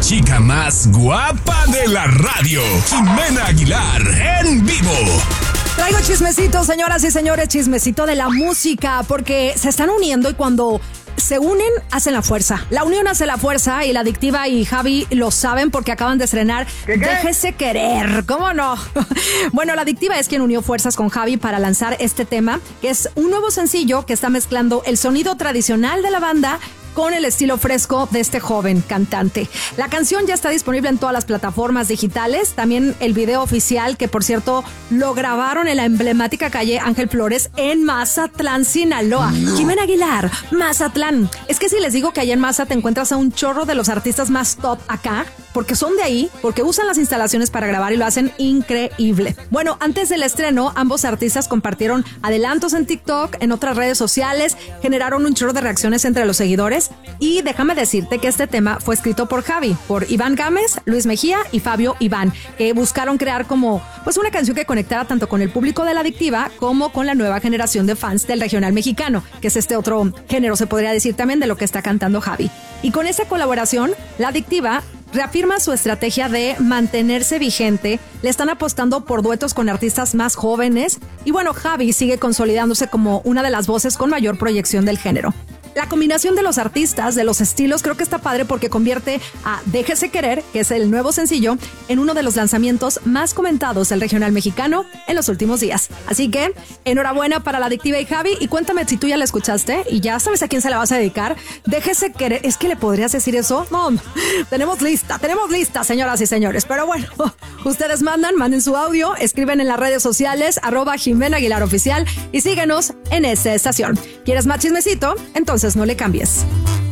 chica más guapa de la radio, Ximena Aguilar, en vivo. Traigo chismecito, señoras y señores, chismecito de la música, porque se están uniendo y cuando se unen, hacen la fuerza. La unión hace la fuerza y La Adictiva y Javi lo saben porque acaban de estrenar Déjese Querer. ¿Cómo no? Bueno, La Adictiva es quien unió fuerzas con Javi para lanzar este tema, que es un nuevo sencillo que está mezclando el sonido tradicional de la banda con el estilo fresco de este joven cantante. La canción ya está disponible en todas las plataformas digitales, también el video oficial, que por cierto lo grabaron en la emblemática calle Ángel Flores en Mazatlán, Sinaloa. Ximena Aguilar, Mazatlán. Es que si les digo que allá en Maza te encuentras a un chorro de los artistas más top acá, porque son de ahí, porque usan las instalaciones para grabar y lo hacen increíble. Bueno, antes del estreno, ambos artistas compartieron adelantos en TikTok, en otras redes sociales, generaron un chorro de reacciones entre los seguidores. Y déjame decirte que este tema fue escrito por Javi, por Iván Gámez, Luis Mejía y Fabio Iván, que buscaron crear como pues una canción que conectara tanto con el público de La Adictiva como con la nueva generación de fans del regional mexicano, que es este otro género, se podría decir también, de lo que está cantando Javi. Y con esta colaboración, La Adictiva reafirma su estrategia de mantenerse vigente, le están apostando por duetos con artistas más jóvenes y bueno, Javi sigue consolidándose como una de las voces con mayor proyección del género. La combinación de los artistas, de los estilos, creo que está padre porque convierte a Déjese Querer, que es el nuevo sencillo, en uno de los lanzamientos más comentados del regional mexicano en los últimos días. Así que, enhorabuena para La Adictiva y Javi, y cuéntame si tú ya la escuchaste y ya sabes a quién se la vas a dedicar. Déjese Querer, ¿es que le podrías decir eso? No, tenemos lista, señoras y señores, pero bueno, ustedes manden su audio, escriben en las redes sociales, @Ximena Aguilar Oficial y síguenos en esta estación. ¿Quieres más chismecito? Entonces no le cambies.